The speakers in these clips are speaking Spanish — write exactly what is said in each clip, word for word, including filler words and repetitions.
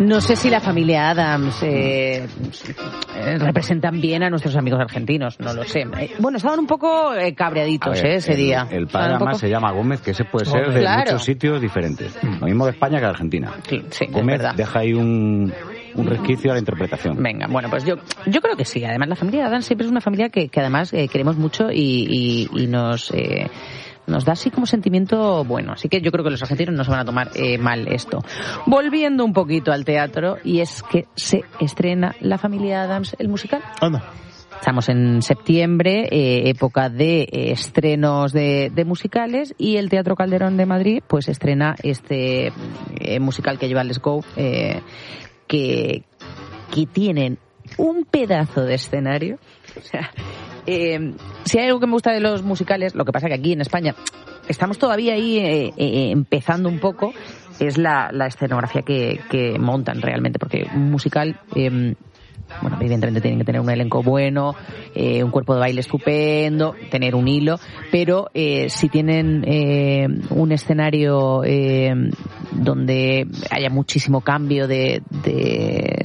No sé si la familia Addams eh, representan bien a nuestros amigos argentinos, no lo sé. Eh, bueno, estaban un poco eh, cabreaditos ver, eh, ese el, día. El padre además poco... se llama Gómez, que ese puede ser Gómez, de claro. muchos sitios diferentes. Lo mismo de España que de Argentina. Sí, sí, Gómez deja ahí un... un resquicio a la interpretación. Venga, bueno, pues yo yo creo que sí. Además, la familia Addams siempre es una familia que, que además eh, queremos mucho y, y, y nos eh, nos da así como sentimiento bueno. Así que yo creo que los argentinos no se van a tomar eh, mal esto. Volviendo un poquito al teatro, y es que se estrena La familia Addams, el musical. Anda. Estamos en septiembre, eh, época de eh, estrenos de, de musicales, y el Teatro Calderón de Madrid pues estrena este eh, musical que lleva Let's Go, eh, que, que tienen un pedazo de escenario. O sea, eh, si hay algo que me gusta de los musicales, lo que pasa que aquí en España estamos todavía ahí eh, eh, empezando un poco, es la, la escenografía que, que montan realmente, porque un musical... Eh, bueno, evidentemente tienen que tener un elenco bueno, eh, un cuerpo de baile estupendo, tener un hilo, pero eh, si tienen eh, un escenario eh, donde haya muchísimo cambio de, de,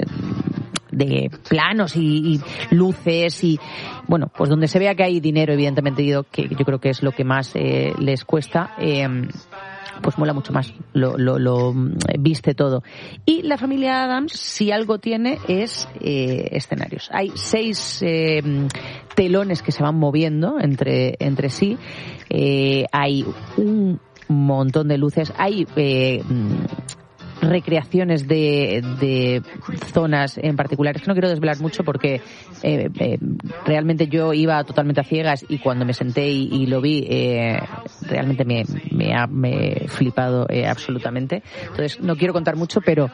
de planos y, y luces y, bueno, pues donde se vea que hay dinero, evidentemente, que yo creo que es lo que más eh, les cuesta, eh, pues mola mucho más, lo, lo, lo viste todo. Y la familia Addams, si algo tiene, es eh, escenarios. Hay seis eh, telones que se van moviendo entre, entre sí. Eh, hay un montón de luces. Hay eh, recreaciones de, de zonas en particular. Es que no quiero desvelar mucho porque eh, eh, realmente yo iba totalmente a ciegas, y cuando me senté y, y lo vi, eh, realmente me, me ha me he flipado eh, absolutamente. Entonces no quiero contar mucho, pero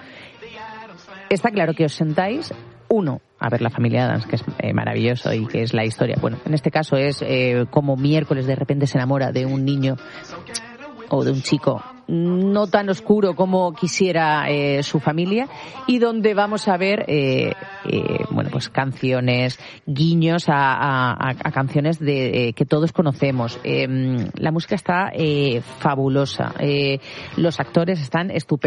está claro que os sentáis, uno, a ver La familia Addams, que es eh, maravilloso y que es la historia. Bueno, en este caso es eh, como Miércoles de repente se enamora de un niño o de un chico no tan oscuro como quisiera eh, su familia, y donde vamos a ver eh, eh, bueno, pues canciones, guiños a, a, a canciones de eh, que todos conocemos. Eh, la música está eh, fabulosa, eh, los actores están estupendos.